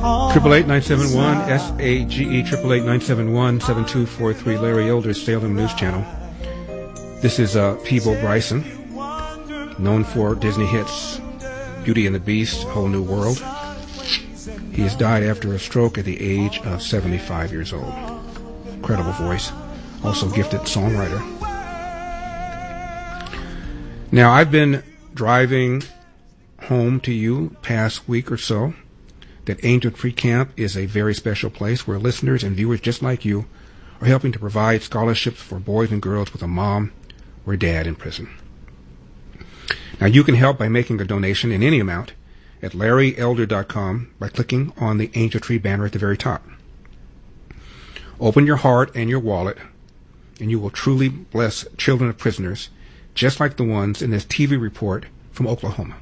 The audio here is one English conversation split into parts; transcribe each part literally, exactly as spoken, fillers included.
Triple eight nine seven one S A G E triple eight nine seven one seven two four three. Larry Elder's Salem News Channel. This is uh, Peebo Bryson, known for Disney hits Beauty and the Beast, Whole New World. He has died after a stroke at the age of seventy-five years old. Incredible voice, also gifted songwriter. Now, I've been driving home to you past week or so that Angel Tree Camp is a very special place where listeners and viewers just like you are helping to provide scholarships for boys and girls with a mom or dad in prison. Now, you can help by making a donation in any amount at larry elder dot com by clicking on the Angel Tree banner at the very top. Open your heart and your wallet, and you will truly bless children of prisoners, just like the ones in this T V report from Oklahoma.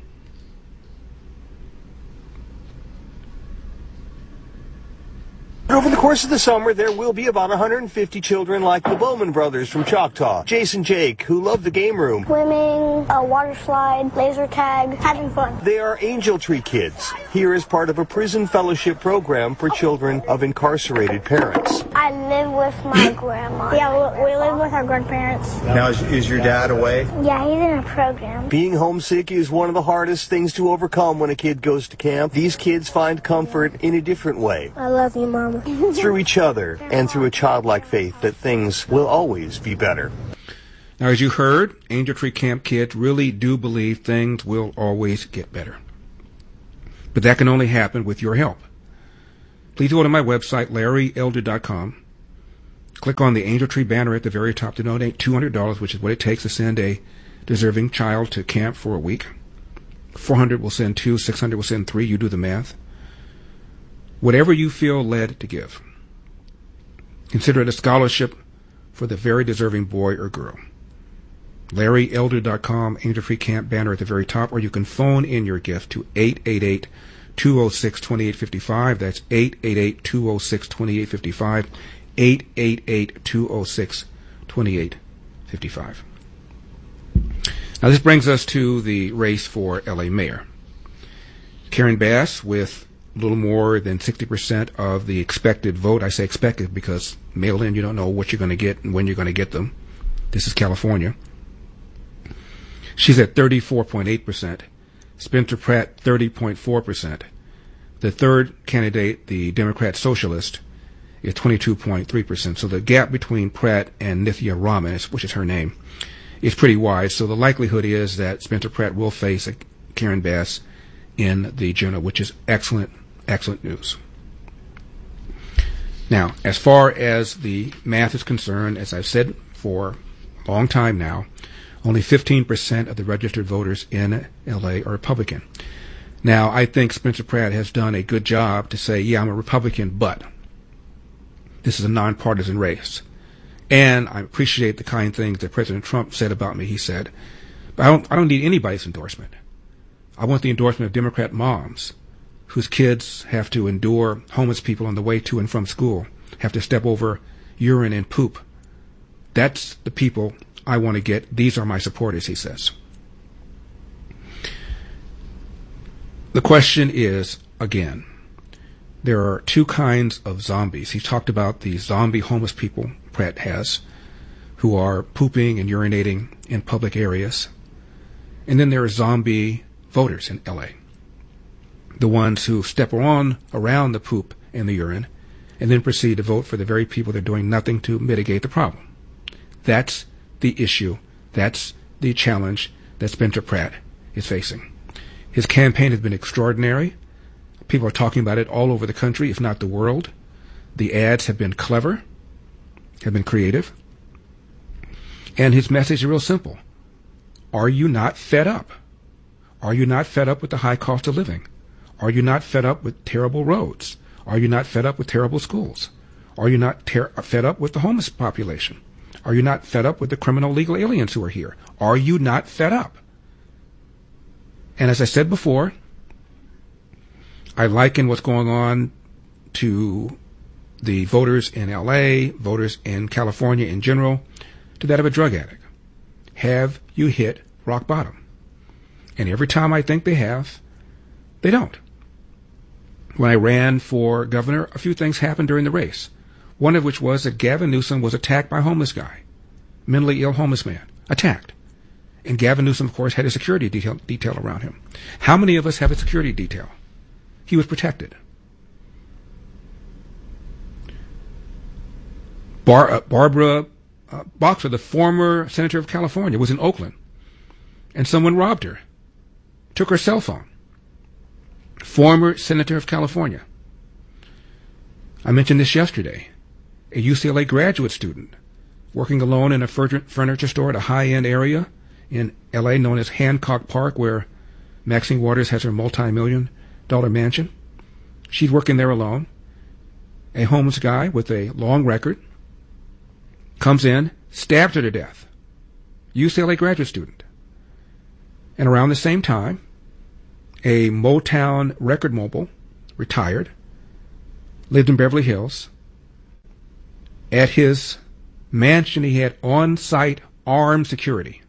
Over the course of the summer, there will be about one hundred fifty children like the Bowman brothers from Choctaw, Jason Jake, who love the game room. Swimming, a water slide, laser tag, having fun. They are Angel Tree Kids, here as part of a prison fellowship program for children of incarcerated parents. I live with my grandma. Yeah, we live with our grandparents. Now, is, is your dad away? Yeah, he's in a program. Being homesick is one of the hardest things to overcome when a kid goes to camp. These kids find comfort in a different way. I love you, Mama. Through each other and through a childlike faith that things will always be better. Now, as you heard, Angel Tree Camp kids really do believe things will always get better. But that can only happen with your help. Please go to my website, larry elder dot com. Click on the Angel Tree banner at the very top to donate two hundred dollars, which is what it takes to send a deserving child to camp for a week. four hundred will send two, six hundred will send three. You do the math. Whatever you feel led to give, consider it a scholarship for the very deserving boy or girl. larry elder dot com, Angel Tree Camp banner at the very top, or you can phone in your gift to eight eight eight, two oh six, two eight five five. That's eight eight eight, two oh six, two eight five five, eight eight eight, two oh six, two eight five five. Now, this brings us to the race for L A mayor. Karen Bass, with a little more than sixty percent of the expected vote. I say expected because mail-in, you don't know what you're going to get and when you're going to get them. This is California. She's at thirty-four point eight percent. Spencer Pratt, thirty point four percent. The third candidate, the Democrat Socialist, is twenty-two point three percent. So the gap between Pratt and Nithya Raman, which is her name, is pretty wide. So the likelihood is that Spencer Pratt will face a Karen Bass in the general, which is excellent, excellent news. Now, as far as the math is concerned, as I've said for a long time now, only fifteen percent of the registered voters in L A are Republican. Now, I think Spencer Pratt has done a good job to say, yeah, I'm a Republican, but this is a nonpartisan race. And I appreciate the kind things that President Trump said about me, he said, but I don't, I don't need anybody's endorsement. I want the endorsement of Democrat moms whose kids have to endure homeless people on the way to and from school, have to step over urine and poop. That's the people I want to get. These are my supporters, he says. The question is, again, there are two kinds of zombies. He talked about the zombie homeless people Pratt has, who are pooping and urinating in public areas. And then there are zombie voters in L A, the ones who step on around the poop and the urine and then proceed to vote for the very people that are doing nothing to mitigate the problem. That's the issue. That's the challenge that Spencer Pratt is facing. His campaign has been extraordinary. People are talking about it all over the country, if not the world. The ads have been clever, have been creative. And his message is real simple. Are you not fed up? Are you not fed up with the high cost of living? Are you not fed up with terrible roads? Are you not fed up with terrible schools? Are you not ter- fed up with the homeless population? Are you not fed up with the criminal legal aliens who are here? Are you not fed up? And as I said before, I liken what's going on to the voters in L A, voters in California in general, to that of a drug addict. Have you hit rock bottom? And every time I think they have, they don't. when I ran for governor, a few things happened during the race. One of which was that Gavin Newsom was attacked by a homeless guy, mentally ill homeless man, attacked. And Gavin Newsom, of course, had a security detail, detail around him. How many of us have a security detail? He was protected. Bar, uh, Barbara uh, Boxer, the former senator of California, was in Oakland, and someone robbed her, took her cell phone. Former senator of California. I mentioned this yesterday. A U C L A graduate student working alone in a furniture store at a high-end area in L A known as Hancock Park, where Maxine Waters has her multi-million dollar mansion. She's working there alone. A homeless guy with a long record comes in, stabs her to death. U C L A graduate student. And around the same time, a Motown record mogul, retired, lived in Beverly Hills. At his mansion, he had on-site armed security.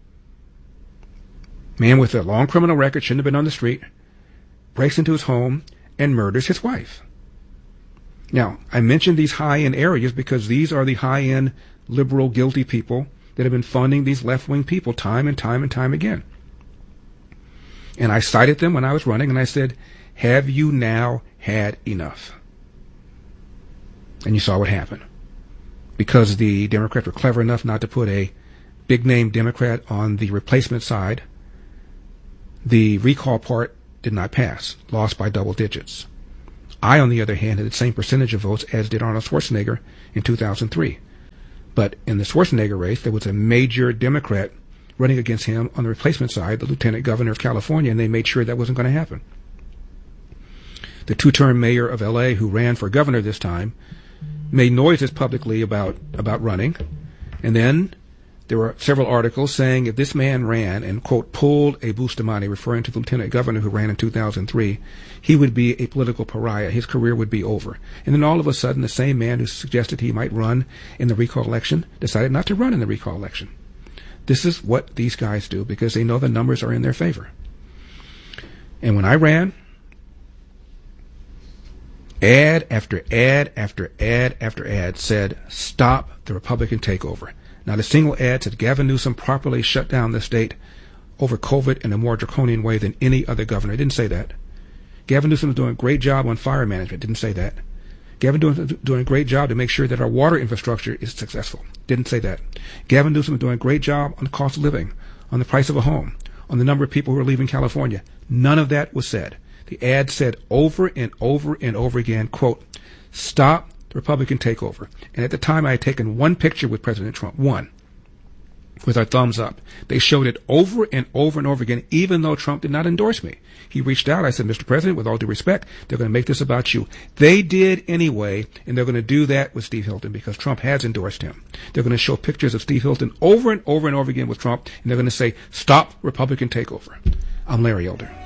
Man with a long criminal record, shouldn't have been on the street, breaks into his home and murders his wife. Now, I mentioned these high-end areas because these are the high-end liberal guilty people that have been funding these left-wing people time and time and time again. And I cited them when I was running, and I said, have you now had enough? And you saw what happened. Because the Democrats were clever enough not to put a big-name Democrat on the replacement side, the recall part did not pass, lost by double digits. I, on the other hand, had the same percentage of votes as did Arnold Schwarzenegger in two thousand three. But in the Schwarzenegger race, there was a major Democrat running against him on the replacement side, the lieutenant governor of California, and they made sure that wasn't going to happen. The two-term mayor of L A, who ran for governor this time, made noises publicly about, about running, and then there were several articles saying if this man ran and, quote, pulled a Bustamante, referring to the lieutenant governor who ran in two thousand three, he would be a political pariah. His career would be over. And then all of a sudden, the same man who suggested he might run in the recall election decided not to run in the recall election. This is what these guys do because they know the numbers are in their favor. And when I ran, ad after ad after ad after ad said, stop the Republican takeover. Not a single ad said Gavin Newsom properly shut down the state over COVID in a more draconian way than any other governor. It didn't say that. Gavin Newsom is doing a great job on fire management. Didn't say that. Gavin doing doing a great job to make sure that our water infrastructure is successful. Didn't say that. Gavin Newsom is doing a great job on the cost of living, on the price of a home, on the number of people who are leaving California. None of that was said. The ad said over and over and over again, quote, stop the Republican takeover. And at the time, I had taken one picture with President Trump, one, with our thumbs up. They showed it over and over and over again, even though Trump did not endorse me. He reached out. I said, Mister President, with all due respect, they're going to make this about you. They did anyway, and they're going to do that with Steve Hilton because Trump has endorsed him. They're going to show pictures of Steve Hilton over and over and over again with Trump, and they're going to say, stop Republican takeover. I'm Larry Elder.